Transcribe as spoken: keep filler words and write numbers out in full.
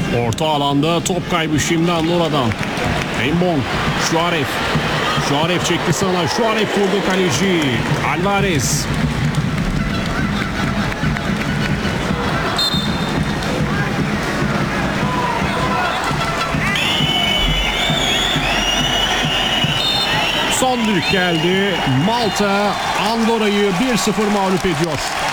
Orta alanda top kaybı şimdi Andorra'dan. Embong, Şuaref. Şuaref çekti sana. Şuaref vurdu kaleci. Alvarez. Son düdük geldi. Malta Andorra'yı bir sıfır mağlup ediyor.